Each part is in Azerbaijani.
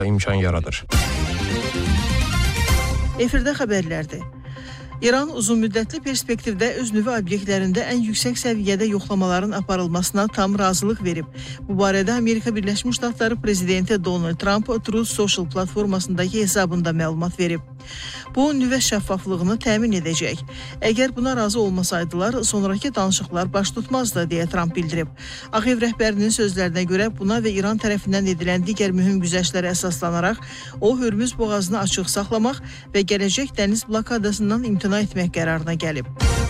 imkan yaradır. Efirdə xəbərlərdir. İran uzunmüddətli perspektivdə öz nüvə obyektlərində ən yüksək səviyyədə yoxlamaların aparılmasına tam razılıq verib. Bu barədə Amerika Birləşmiş Ştatları prezidenti Donald Trump Truth Social platformasındakı hesabında məlumat verib. Bu, nüvə şəffaflığını təmin edəcək. Əgər buna razı olmasaydılar, sonraki danışıqlar baş tutmazdı, deyə Trump bildirib. Ağ Ev rəhbərinin sözlərinə görə buna və İran tərəfindən edilən digər mühüm güzəştlərə əsaslanaraq, o, Hürmüz boğazını açıq saxlamaq və gələcək dəniz blokadasından imtina etmək qərarına gəlib.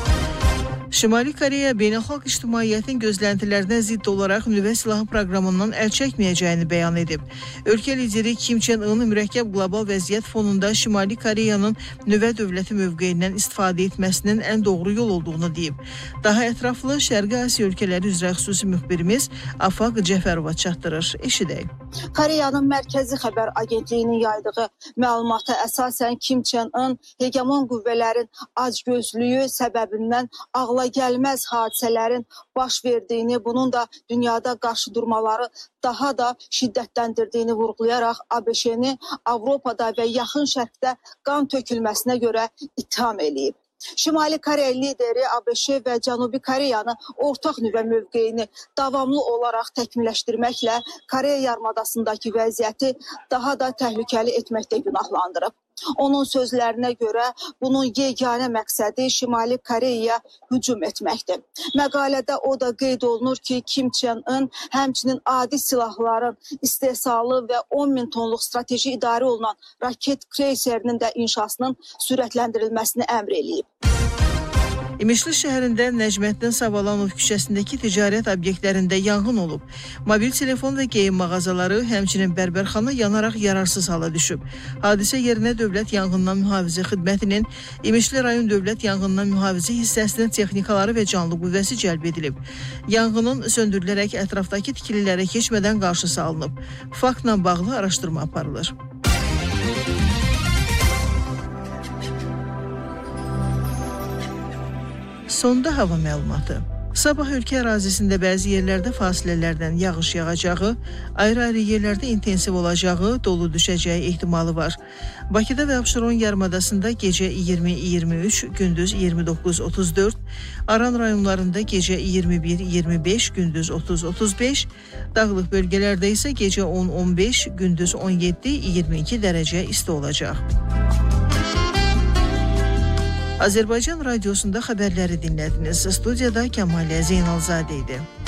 Şimali Koreya beynəlxalq ictimaiyyətin gözləntilərinə zidd olaraq nüvə silahı proqramından əl çəkməyəcəyini bəyan edib. Ölkə lideri Kim Chen In mürəkkəb qlobal vəziyyət fonunda Şimali Koreyanın nüvə dövləti mövqeyindən istifadə etməsinin ən doğru yol olduğunu deyib. Daha ətraflı Şərqi Asiya ölkələri üzrə xüsusi müxbirimiz Afaq Cəfərova çatdırır. Eşidək. Koreyanın Mərkəzi Xəbər Agentliyinin yaydığı məlumata əsasən Kim Chen In hegemon qüvvələrin acgözlüyü səbəbindən ağla gəlməz hadisələrin baş verdiyini, bunun da dünyada qarşı durmaları daha da şiddətləndirdiyini vurğulayaraq ABŞ-ni Avropada və Yaxın Şərqdə qan tökülməsinə görə ittiham eləyib. Şimali Koreya lideri ABŞ və Cənubi Koreyanı ortaq nüvə mövqeyini davamlı olaraq təkmilləşdirməklə Koreya yarımadasındakı vəziyyəti daha da təhlükəli etməkdə günahlandırıb. Onun sözlərinə görə bunun yeganə məqsədi Şimali Koreyaya hücum etməkdir. Məqalədə o da qeyd olunur ki, Kim Chen In həmçinin adi silahların istehsalı və 10 min tonluq strateji idarə olunan raket kreyserinin də inşasının sürətləndirilməsini əmr eləyib. İmişli şəhərində Nəcməddin Savalanov küçəsindəki ticarət obyektlərində yanğın olub. Mobil telefon və geyim mağazaları, həmçinin bərbərxana yanaraq yararsız hala düşüb. Hadisə yerinə Dövlət Yanğından Mühafizə Xidmətinin İmişli rayon Dövlət Yanğından Mühafizə hissəsinin texnikaları və canlı qüvvəsi cəlb edilib. Yanğının söndürülərək ətrafdakı tikililərə keçmədən qarşısı alınıb. Faktla bağlı araşdırma aparılır. Sonda hava məlumatı. Sabah ölkə ərazisində bəzi yerlərdə fasilələrdən yağış yağacağı, ayrı-ayrı yerlərdə intensiv olacağı, dolu düşəcəyi ehtimalı var. Bakıda və Abşeron yarımadasında gecə 20-23, gündüz 29-34, Aran rayonlarında gecə 21-25, gündüz 30-35, dağlıq bölgələrdə isə gecə 10-15, gündüz 17-22 dərəcə isti olacaq. Azərbaycan Radiosunda xəbərləri dinlədiniz. Studiyada Kəmalə Zeynalzadə idi.